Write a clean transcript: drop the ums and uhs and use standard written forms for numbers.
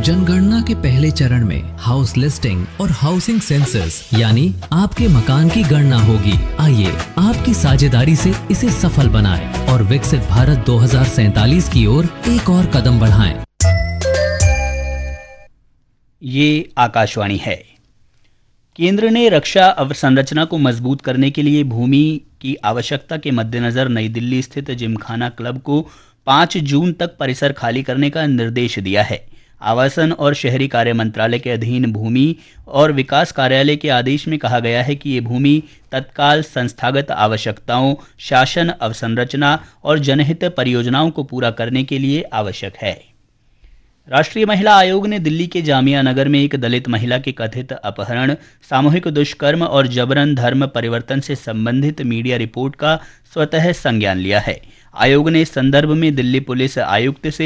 जनगणना के पहले चरण में हाउस लिस्टिंग और हाउसिंग सेंसस यानी आपके मकान की गणना होगी। आइए आपकी साझेदारी से इसे सफल बनाएं और विकसित भारत 2047 की ओर एक और कदम बढ़ाएं। ये आकाशवाणी है। केंद्र ने रक्षा अवसंरचना को मजबूत करने के लिए भूमि की आवश्यकता के मद्देनजर नई दिल्ली स्थित जिमखाना क्लब को 5 जून तक परिसर खाली करने का निर्देश दिया है। आवासन और शहरी कार्य मंत्रालय के अधीन भूमि और विकास कार्यालय के आदेश में कहा गया है कि ये भूमि तत्काल संस्थागत आवश्यकताओं, शासन अवसंरचना और जनहित परियोजनाओं को पूरा करने के लिए आवश्यक है। राष्ट्रीय महिला आयोग ने दिल्ली के जामिया नगर में एक दलित महिला के कथित अपहरण, सामूहिक दुष्कर्म और जबरन धर्म परिवर्तन से संबंधित मीडिया रिपोर्ट का स्वतः संज्ञान लिया है। आयोग ने इस संदर्भ में दिल्ली पुलिस आयुक्त से